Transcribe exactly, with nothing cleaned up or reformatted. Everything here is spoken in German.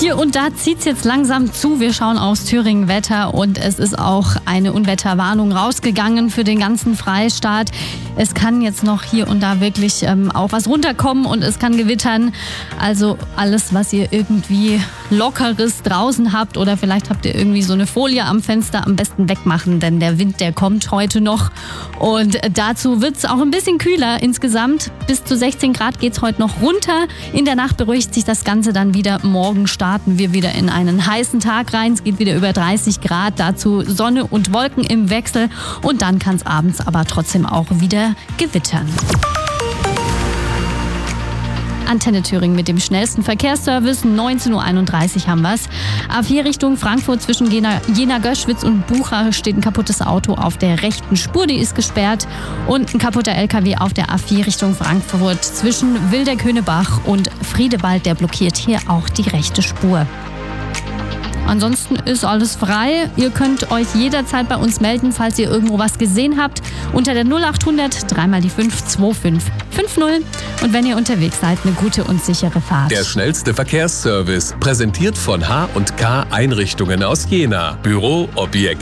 Hier und da zieht es jetzt langsam zu. Wir schauen aufs Thüringen-Wetter und es ist auch eine Unwetterwarnung rausgegangen für den ganzen Freistaat. Es kann jetzt noch hier und da wirklich ähm, auch was runterkommen und es kann gewittern. Also alles, was ihr irgendwie Lockeres draußen habt oder vielleicht habt ihr irgendwie so eine Folie am Fenster, am besten wegmachen, denn der Wind, der kommt heute noch. Und dazu wird es auch ein bisschen kühler insgesamt. Bis zu sechzehn Grad geht es heute noch runter. In der Nacht beruhigt sich das Ganze dann wieder. Morgen starten wir wieder in einen heißen Tag rein. Es geht wieder über dreißig Grad. Dazu Sonne und Wolken im Wechsel. Und dann kann es abends aber trotzdem auch wieder gewittern. Antenne Thüringen mit dem schnellsten Verkehrsservice. neunzehn Uhr einunddreißig haben wir es. A vier Richtung Frankfurt zwischen Jena, Jena Göschwitz und Bucha steht ein kaputtes Auto auf der rechten Spur. Die ist gesperrt. Und ein kaputter L K W auf der A vier Richtung Frankfurt zwischen Wilderkönebach und Friedewald. Der blockiert hier auch die rechte Spur. Ansonsten ist alles frei. Ihr könnt euch jederzeit bei uns melden, falls ihr irgendwo was gesehen habt. Unter der null achthundert dreimal die fünf zwei fünf fünf null. Und wenn ihr unterwegs seid, eine gute und sichere Fahrt. Der schnellste Verkehrsservice, präsentiert von H und K Einrichtungen aus Jena. Büro, Objekt.